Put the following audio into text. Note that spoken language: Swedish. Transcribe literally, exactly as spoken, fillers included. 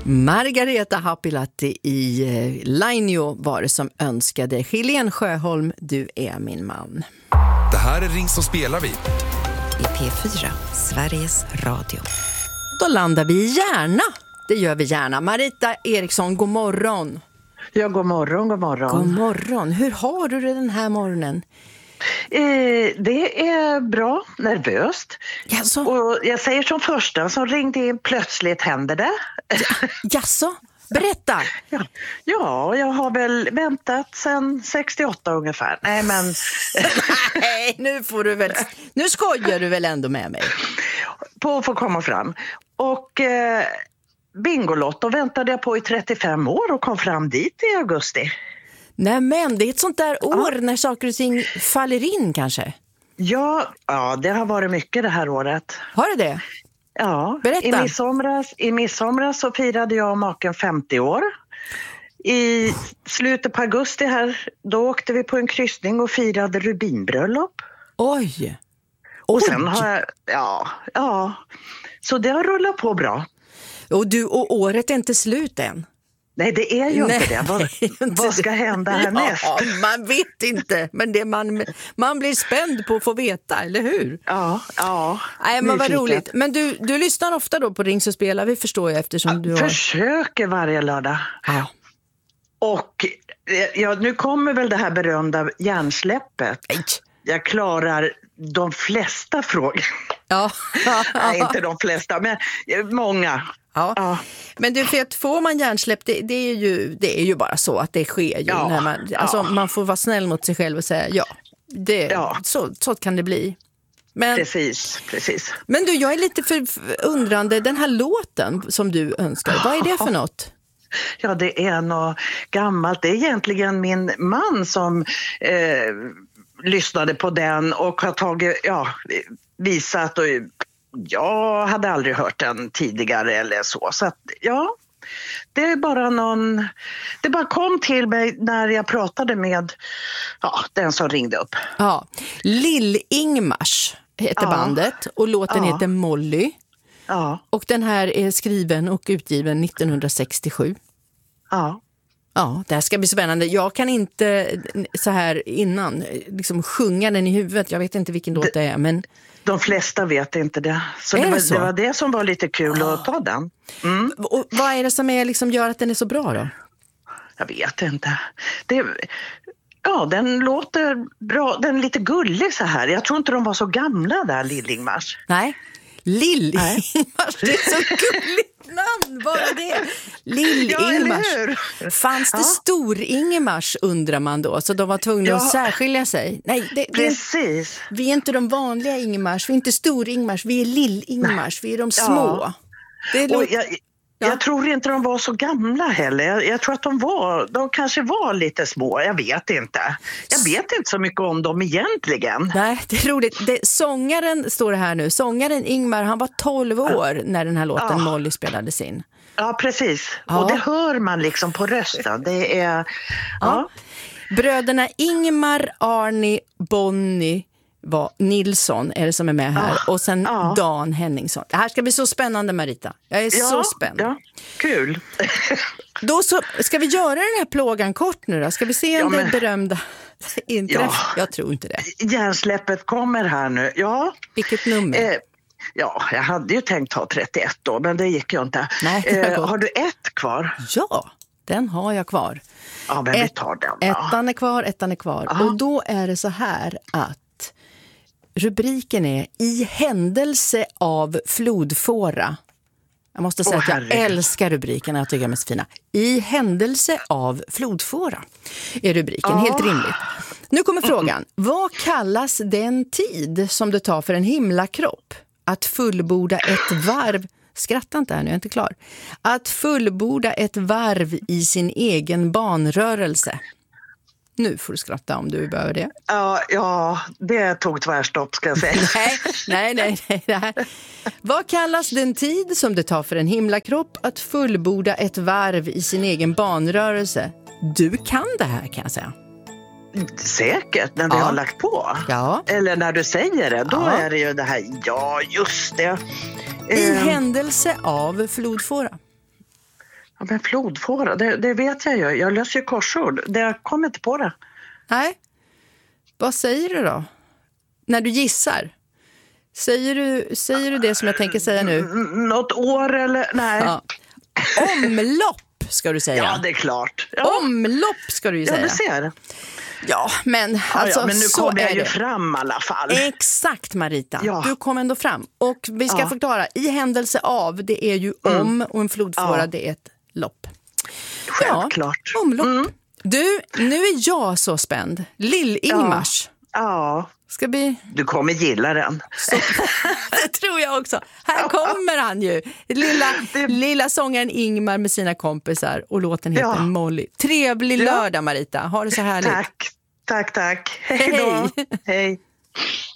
Margareta Happilatti i eh, Lainio var det som önskade. Helene Sjöholm, du är min man. Det här är Ring som spelar vi. I P fyra, Sveriges Radio. Då landar vi i Järna. Det gör vi gärna. Marita Eriksson, god morgon. Ja, god morgon, god morgon. God morgon. Hur har du det den här morgonen? Eh, det är bra, nervöst. Jaså? Och jag säger som första som ringde in, plötsligt händer det. Jaså? Berätta. Ja, ja, jag har väl väntat sedan sextioåtta ungefär. Nej, men... Nej, nu får du väl... Nu skojar du väl ändå med mig? På att få komma fram. Och eh, Bingolotto väntade jag på i trettiofem år och kom fram dit i augusti. Nej, men det är ett sånt där år Ja. när saker och ting faller in kanske. Ja, ja, det har varit mycket det här året. Har det det? Ja, Berätta. I midsomras, i midsomras så firade jag och maken femtio år. I slutet på augusti här, då åkte vi på en kryssning och firade rubinbröllop. Oj. Och Oj. sen har jag, ja, ja, så det har rullat på bra. Och, du, och året är inte slut än. Nej, det är ju Nej, inte det. Vad, inte vad ska det. hända härnäst? Ja, man vet inte, men det man, man blir spänd på att få veta, eller hur? Ja, ja. Nej, men vad nyfiken. roligt. Men du, du lyssnar ofta då på Ring så spelar vi, förstår jag, eftersom du har... Försöker varje lördag. Ja. Och ja, nu kommer väl det här berömda hjärnsläppet. Nej. Jag klarar de flesta frågor. Ja. Nej, inte de flesta, men många. Ja. Ja. Men du vet, får man hjärnsläpp, det, det, är ju, det är ju bara så att det sker ju. Ja. När man, alltså, Ja. man får vara snäll mot sig själv och säga ja, det, Ja. Så, så kan det bli. Men, Precis, precis. men du, jag är lite för för undrande, den här låten som du önskar, vad är det för något? Ja, det är något gammalt. Det är egentligen min man som eh, lyssnade på den och har tagit, ja, visat, och jag hade aldrig hört den tidigare eller så. Så att, ja, det är bara någon, det bara kom till mig när jag pratade med ja, den som ringde upp. Ja, Lill-Ingmars heter Ja. bandet och låten Ja. heter Molly. Ja, Och den här är skriven och utgiven nittonhundrasextiosju. ja. Ja, det här ska bli spännande. Jag kan inte så här innan liksom sjunga den i huvudet. Jag vet inte vilken låt det är, men... De flesta vet inte det. Så, Är det det var, så? det var det som var lite kul att ta den. Mm. Och vad är det som är, liksom, gör att den är så bra då? Jag vet inte. Det, ja, den låter bra. Den är lite gullig så här. Jag tror inte de var så gamla där, Lill-Ingmars. Nej, Lill-Ingmars. Nej. Det är så gulligt namn, bara det. Lill-Ingmars. Ja, eller hur? Fanns det Ja. Stor-Ingmars, undrar man då? Så de var tvungna Ja. att särskilja sig? Nej, det, det, Precis. vi är inte de vanliga Ingmars. Vi är inte Stor-Ingmars. Vi är Lill-Ingmars. Vi är de små. Ja. Det Och låter... jag, Ja. jag tror inte de var så gamla heller. Jag, jag tror att de var, de kanske var lite små. Jag vet inte. Jag vet inte så mycket om dem egentligen. Nej, det är roligt. Det, sångaren, står det här nu, sångaren Ingmar, han var tolv år när den här låten Ja. Molly spelades in. Ja, precis. Ja. Och det hör man liksom på rösten. Det är... Ja. Bröderna Ingmar, Arni, Bonnie var Nilsson är det som är med här. Ja. Och sen Ja. Dan Henningsson. Det här ska bli så spännande, Marita. Jag är så spänd. Ja, kul. Då så, ska vi göra den här plågan kort nu då? Ska vi se om Ja, det men- berömda inträff? Ja. Jag tror inte det. Hjärnsläppet kommer här nu. Ja. Vilket nummer? Eh, ja, jag hade ju tänkt ha trettioett då, men det gick ju inte. Nej, det har eh, gått. har du ett kvar? Ja, den har jag kvar. Ja, men vi Ett- tar den. Ja. Ettan är kvar, ettan är kvar. Ja. Och då är det så här att rubriken är I händelse av flodfåra. Jag måste säga Åh, att jag herregud. älskar rubrikerna, jag tycker de är så fina. I händelse av flodfåra är rubriken, Ja. helt rimligt. Nu kommer frågan, vad kallas den tid som det tar för en himlakropp att fullborda ett varv, skratta inte här nu, jag är inte klar, att fullborda ett varv i sin egen banrörelse? Nu får du skratta om du behöver det. Ja, ja, det tog tvärstopp ska jag säga. Nej, nej, nej. nej det här. Vad kallas den tid som det tar för en himlakropp att fullborda ett varv i sin egen banrörelse? Du kan det här, kan jag säga. Säkert, när vi Ja. har lagt på. Ja. Eller när du säger det, då Ja. är det ju det här, ja just det. I Eh, händelse av flodfåra. Ja, men flodfåra, det, det vet jag ju. Jag löser ju korsord. Det, jag kommer inte på det. Nej. Vad säger du då? När du gissar. Säger du, säger du det som jag tänker säga nu? Något år eller... Nej. Ja. Omlopp ska du säga. Ja, det är klart. Ja. Omlopp ska du ju Ja, säga. du ser. Ja, men alltså ja, ja, men nu så kommer jag är ju det. Fram i alla fall. Exakt, Marita. Ja. Du kom ändå fram. Och vi ska Ja. förklara, i händelse av, det är ju Mm. om, och en flodfåra, Ja. det är ett lopp. Självklart. Ja, omlopp. Mm. Du, nu är jag så spänd. Lill-Ingmars. Ja, Ska bli... du kommer gilla den. Så, det tror jag också. Här kommer han ju. Lilla, Det- lilla sångaren Ingmar med sina kompisar. Och låten heter Ja. Molly. Trevlig Ja. lördag, Marita. Ha det så härligt. Tack, tack, tack. Hej då. Hej. Hej.